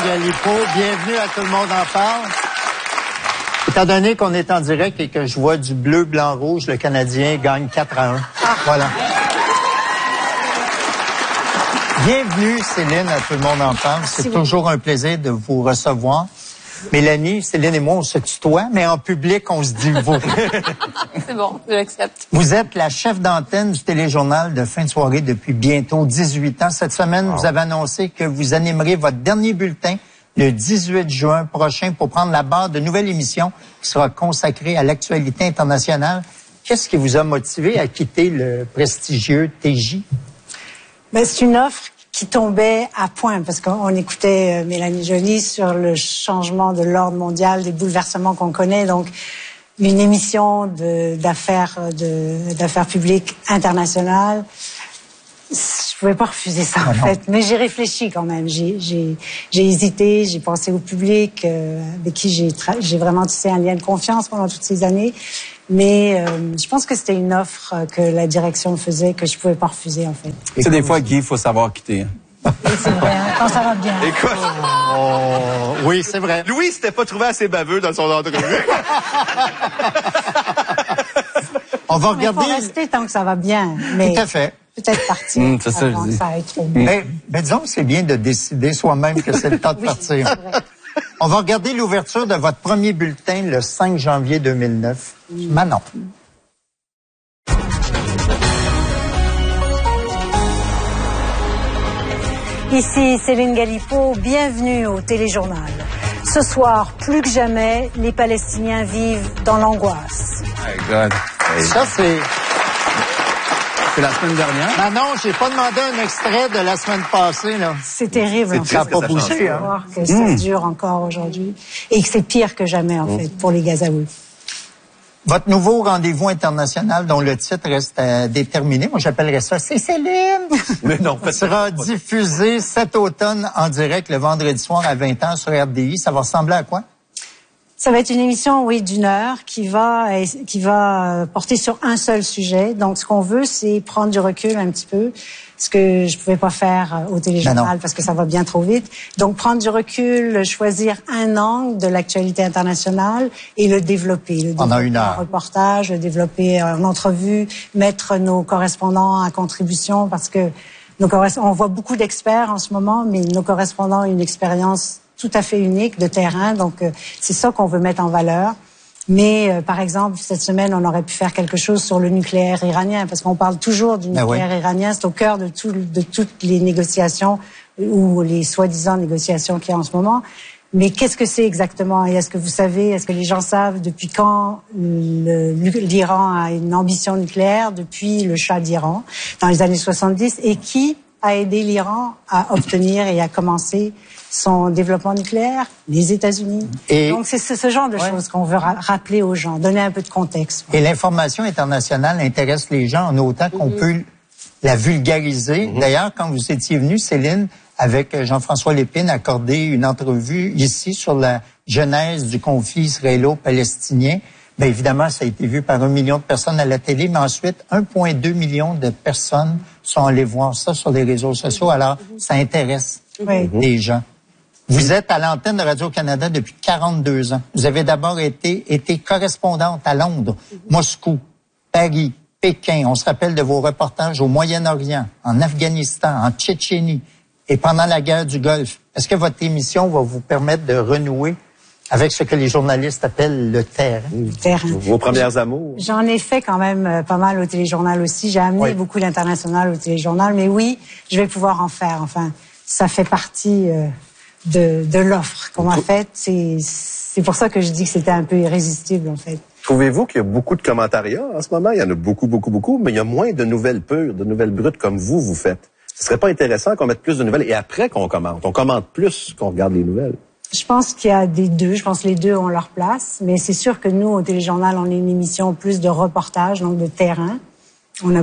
Galipo. Bienvenue à Tout le monde en parle. Étant donné qu'on est en direct et que je vois du bleu, blanc, rouge, le Canadien gagne 4-1. Voilà. Bienvenue, Céline, à Tout le monde en parle. C'est toujours un plaisir de vous recevoir. Mélanie, Céline et moi, on se tutoie, mais en public, on se dit vous. C'est bon, je l'accepte. Vous êtes la chef d'antenne du téléjournal de fin de soirée depuis bientôt 18 ans. Cette semaine, vous avez annoncé que vous animerez votre dernier bulletin le 18 juin prochain pour prendre la barre de nouvelle émission qui sera consacrée à l'actualité internationale. Qu'est-ce qui vous a motivé à quitter le prestigieux TJ? Ben, c'est une offre qui tombait à point, parce qu'on écoutait Mélanie Joly sur le changement de l'ordre mondial, des bouleversements qu'on connaît. Donc, une émission d'affaires publiques internationales, je pouvais pas refuser ça, en fait. Mais j'ai réfléchi quand même. J'ai hésité, j'ai pensé au public, avec qui j'ai vraiment tissé un lien de confiance pendant toutes ces années. Mais je pense que c'était une offre que la direction faisait, que je pouvais pas refuser, en fait. Tu sais, des fois, Guy, il faut savoir quitter. C'est vrai, hein, quand ça va bien. Écoute, Oui, c'est vrai. Louis s'était pas trouvé assez baveux dans son entrevue. On va Mais regarder... faut rester tant que ça va bien. Mais Tout à fait. peut-être partir c'est ça, avant je que dis. ça aille trop bien. Mais disons que c'est bien de décider soi-même que c'est le temps de partir. C'est vrai. On va regarder l'ouverture de votre premier bulletin le 5 janvier 2009. Manon. Ici Céline Galipo, bienvenue au téléjournal. Ce soir, plus que jamais, les Palestiniens vivent dans l'angoisse. My God. Ça, c'est... C'est la semaine dernière. Manon, j'ai pas demandé un extrait de la semaine passée, là. C'est terrible, en fait. Ça n'a pas bougé, hein. Voir que ça dure encore aujourd'hui et que c'est pire que jamais, en fait, pour les Gazaouis. Votre nouveau rendez-vous international dont le titre reste à déterminer, moi j'appellerais ça « C'est Céline ». Mais non, Ça sera diffusé cet automne en direct le vendredi soir à 20h sur RDI. Ça va ressembler à quoi? Ça va être une émission, oui, d'1 heure qui va porter sur un seul sujet. Donc, ce qu'on veut, c'est prendre du recul un petit peu, ce que je pouvais pas faire au téléjournal parce que ça va bien trop vite. Donc, prendre du recul, choisir un angle de l'actualité internationale et le développer. Pendant 1 heure. En reportage, le développer en entrevue, mettre nos correspondants à contribution parce que on voit beaucoup d'experts en ce moment, mais nos correspondants ont une expérience tout à fait unique de terrain. Donc, c'est ça qu'on veut mettre en valeur. Mais, par exemple, cette semaine, on aurait pu faire quelque chose sur le nucléaire iranien, parce qu'on parle toujours du nucléaire iranien. C'est au cœur de toutes les négociations ou les soi-disant négociations qu'il y a en ce moment. Mais qu'est-ce que c'est exactement? Et est-ce que vous savez, est-ce que les gens savent depuis quand l'Iran a une ambition nucléaire? Depuis le Shah d'Iran, dans les années 70. Et qui a aidé l'Iran à obtenir et à commencer son développement nucléaire? Les États-Unis. Donc, c'est ce genre de choses qu'on veut rappeler aux gens, donner un peu de contexte. Et l'information internationale intéresse les gens en autant qu'on peut la vulgariser. D'ailleurs, quand vous étiez venu, Céline, avec Jean-François Lépine, accorder une entrevue ici sur la genèse du conflit israélo-palestinien, bien évidemment, ça a été vu par 1 million de personnes à la télé, mais ensuite, 1,2 million de personnes sont allées voir ça sur les réseaux sociaux. Alors, ça intéresse les gens. Vous êtes à l'antenne de Radio-Canada depuis 42 ans. Vous avez d'abord été correspondante à Londres, Moscou, Paris, Pékin. On se rappelle de vos reportages au Moyen-Orient, en Afghanistan, en Tchétchénie et pendant la guerre du Golfe. Est-ce que votre émission va vous permettre de renouer avec ce que les journalistes appellent le terrain? Vos premières amours. J'en ai fait quand même pas mal au téléjournal aussi. J'ai amené beaucoup l'international au téléjournal. Mais oui, je vais pouvoir en faire. Enfin, ça fait partie de l'offre qu'on m'a faite. C'est pour ça que je dis que c'était un peu irrésistible, en fait. Trouvez-vous qu'il y a beaucoup de commentariats en ce moment? Il y en a beaucoup, mais il y a moins de nouvelles pures, de nouvelles brutes comme vous faites. Ce serait pas intéressant qu'on mette plus de nouvelles et après qu'on commente? On commente plus qu'on regarde les nouvelles. Je pense qu'il y a des deux. Je pense que les deux ont leur place. Mais c'est sûr que nous, au téléjournal, on est une émission plus de reportage, donc de terrain. On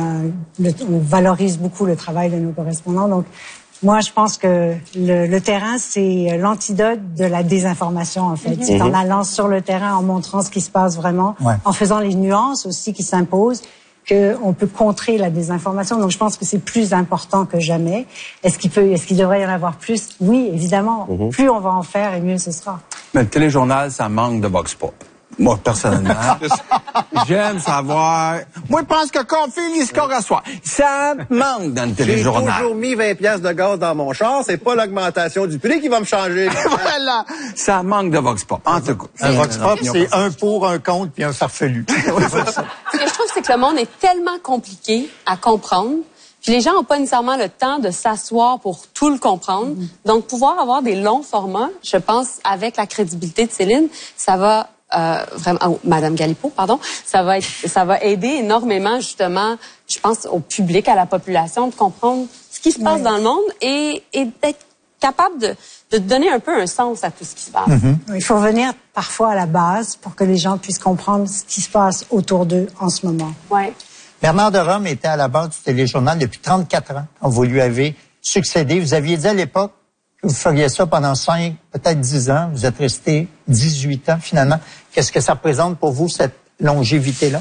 valorise beaucoup le travail de nos correspondants. Donc, moi, je pense que le terrain, c'est l'antidote de la désinformation, en fait. C'est en allant sur le terrain, en montrant ce qui se passe vraiment, en faisant les nuances aussi qui s'imposent. qu'on peut contrer la désinformation. Donc, je pense que c'est plus important que jamais. Est-ce qu'il devrait y en avoir plus? Oui, évidemment. Plus on va en faire, et mieux ce sera. Mais le téléjournal, ça manque de vox pop. Moi, personnellement, j'aime savoir... Moi, je pense que Caulfield, il score à soi. Ça manque dans le téléjournal. J'ai toujours mis 20 piastres de gaz dans mon char. C'est pas l'augmentation du prix qui va me changer. Voilà. Ça manque de vox pop. En tout cas. Un vox pop, c'est un pour, un contre, puis un farfelu. Ce que je trouve, c'est que le monde est tellement compliqué à comprendre. Puis les gens n'ont pas nécessairement le temps de s'asseoir pour tout le comprendre. Donc, pouvoir avoir des longs formats, je pense, avec la crédibilité de Céline, ça va vraiment, Madame Galipeau, pardon, ça va aider énormément, justement, je pense, au public, à la population, de comprendre ce qui se passe dans le monde et d'être capable de donner un peu un sens à tout ce qui se passe. Il faut revenir parfois à la base pour que les gens puissent comprendre ce qui se passe autour d'eux en ce moment. Ouais. Bernard de Rome était à la base du téléjournal depuis 34 ans, quand vous lui avez succédé. Vous aviez dit à l'époque que vous feriez ça pendant 5, peut-être 10 ans. Vous êtes resté 18 ans, finalement. Qu'est-ce que ça représente pour vous, cette longévité-là?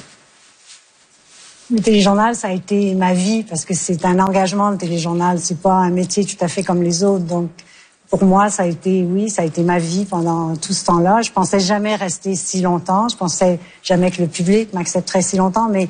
Le téléjournal, ça a été ma vie, parce que c'est un engagement, le téléjournal. C'est pas un métier tout à fait comme les autres. Donc, pour moi, ça a été ma vie pendant tout ce temps-là. Je pensais jamais rester si longtemps. Je pensais jamais que le public m'accepterait si longtemps, mais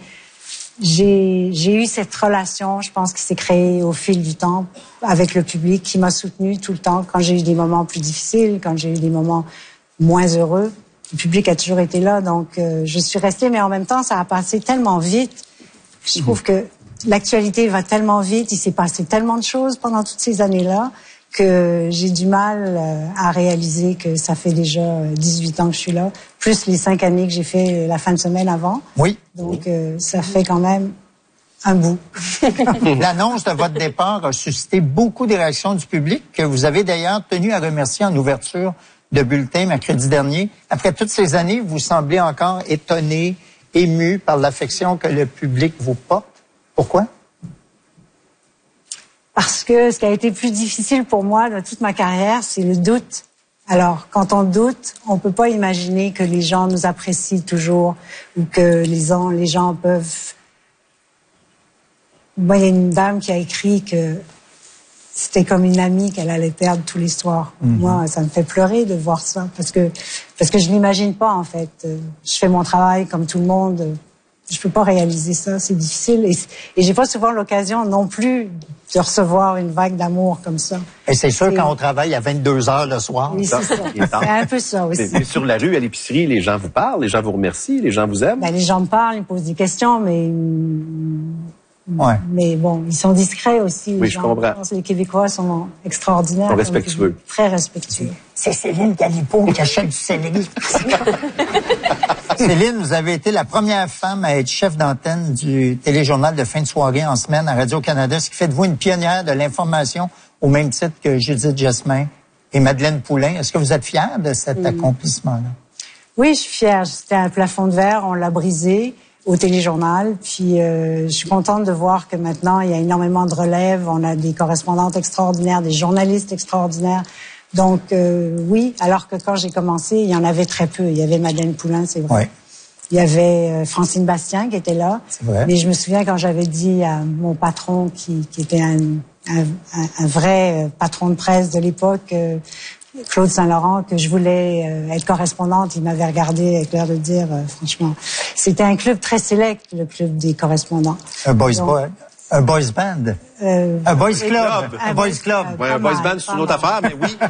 j'ai eu cette relation, je pense, qui s'est créée au fil du temps avec le public, qui m'a soutenue tout le temps quand j'ai eu des moments plus difficiles, quand j'ai eu des moments moins heureux. Le public a toujours été là, donc je suis restée, mais en même temps, ça a passé tellement vite. Je trouve que l'actualité va tellement vite, il s'est passé tellement de choses pendant toutes ces années-là que j'ai du mal à réaliser que ça fait déjà 18 ans que je suis là, plus les 5 années que j'ai fait la fin de semaine avant. Oui. Donc, ça fait quand même un bout. L'annonce de votre départ a suscité beaucoup de réactions du public, que vous avez d'ailleurs tenu à remercier en ouverture de bulletin mercredi dernier. Après toutes ces années, vous semblez encore étonné, ému par l'affection que le public vous porte. Pourquoi? Parce que ce qui a été plus difficile pour moi dans toute ma carrière, c'est le doute. Alors, quand on doute, on peut pas imaginer que les gens nous apprécient toujours ou que les gens peuvent... Moi, il y a une dame qui a écrit que c'était comme une amie qu'elle allait perdre tous les soirs. Moi, ça me fait pleurer de voir ça parce que je l'imagine pas, en fait. Je fais mon travail comme tout le monde. Je peux pas réaliser ça, c'est difficile. Et j'ai pas souvent l'occasion non plus de recevoir une vague d'amour comme ça. Et c'est sûr, quand on travaille à 22 heures le soir. Oui, c'est ça. C'est un peu ça aussi. Mais sur la rue, à l'épicerie, les gens vous parlent, les gens vous remercient, les gens vous aiment. Ben, les gens me parlent, ils me posent des questions, mais... Ouais. Mais bon, ils sont discrets aussi. Oui, je comprends. Je pense que les Québécois sont extraordinaires. Ils sont respectueux. Très respectueux. C'est Céline Galipeau qui achète du céleri. Céline, vous avez été la première femme à être chef d'antenne du téléjournal de fin de soirée en semaine à Radio-Canada, ce qui fait de vous une pionnière de l'information au même titre que Judith Jasmin et Madeleine Poulain. Est-ce que vous êtes fière de cet accomplissement-là? Oui, je suis fière. C'était un plafond de verre, on l'a brisé au téléjournal. Puis je suis contente de voir que maintenant, il y a énormément de relève. On a des correspondantes extraordinaires, des journalistes extraordinaires. Donc oui, alors que quand j'ai commencé, il y en avait très peu. Il y avait Madeleine Poulain, c'est vrai. Oui. Il y avait Francine Bastien qui était là. C'est vrai. Mais je me souviens quand j'avais dit à mon patron, qui était un vrai patron de presse de l'époque, Claude Saint-Laurent, que je voulais être correspondante, il m'avait regardé avec l'air de dire, franchement, c'était un club très select, le club des correspondants. Un boys band. Un boys club. Un boys club. Ouais, un boys band, c'est une autre affaire, mais oui.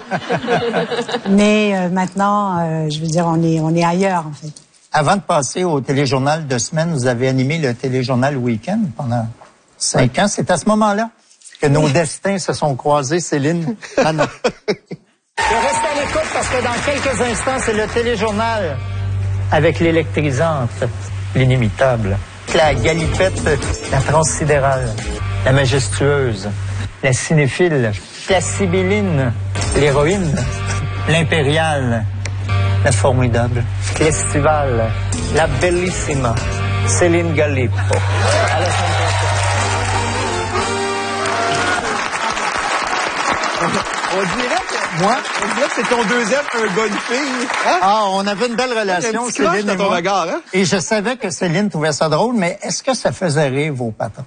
Mais maintenant, je veux dire, on est ailleurs, en fait. Avant de passer au téléjournal de semaine, vous avez animé le téléjournal Week-end pendant 5 ans. C'est à ce moment-là que nos destins se sont croisés, Céline. Anna. Restez à l'écoute parce que dans quelques instants, c'est le téléjournal avec l'électrisante, l'inimitable, la galipette, la transsidérale, la majestueuse, la cinéphile, la sibylline, l'héroïne, l'impériale, la formidable, l'estivale, la bellissima, Céline Galipeau. À la semaine prochaine. On dirait que c'est ton deuxième un gars, une fille. Hein? Ah, on avait une belle relation, Céline et ton moi. regard, hein? Et je savais que Céline trouvait ça drôle, mais est-ce que ça faisait rire vos patrons?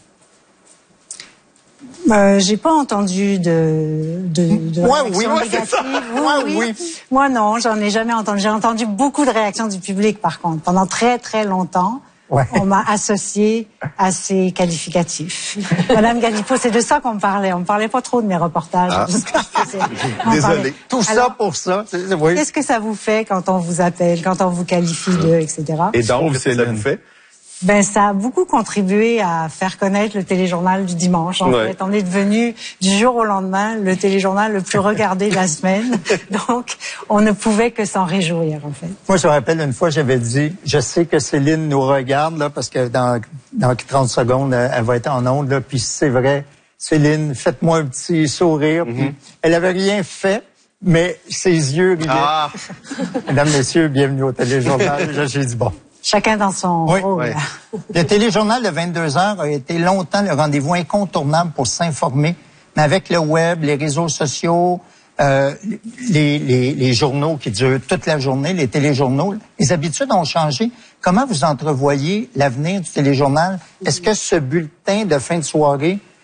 J'ai pas entendu de Moi, réactions oui, moi, négatives. c'est ça. Moi, oui. Moi, non, j'en ai jamais entendu. J'ai entendu beaucoup de réactions du public, par contre. Pendant très, très longtemps, on m'a associé à ces qualificatifs. Madame Galipeau, c'est de ça qu'on me parlait. On me parlait pas trop de mes reportages. Désolé. Tout ça pour ça. Oui. Qu'est-ce que ça vous fait quand on vous appelle, quand on vous qualifie de, etc. Et donc, qu'est-ce que ça vous fait? Ben, ça a beaucoup contribué à faire connaître le téléjournal du dimanche. En fait, on est devenu du jour au lendemain le téléjournal le plus regardé de la semaine. Donc, on ne pouvait que s'en réjouir, en fait. Moi, je me rappelle une fois, j'avais dit, je sais que Céline nous regarde, là, parce que dans 30 secondes, elle va être en onde, là, puis c'est vrai, Céline, faites-moi un petit sourire. Puis elle avait rien fait, mais ses yeux riaient. Ah. Mesdames, messieurs, bienvenue au téléjournal. J'ai dit bon. Chacun dans son rôle. Ouais. Le téléjournal de 22 heures a été longtemps le rendez-vous incontournable pour s'informer, mais avec le web, les réseaux sociaux, les journaux qui durent toute la journée, les téléjournaux, les habitudes ont changé. Comment vous entrevoyez l'avenir du téléjournal? Est-ce que ce bulletin de fin de soirée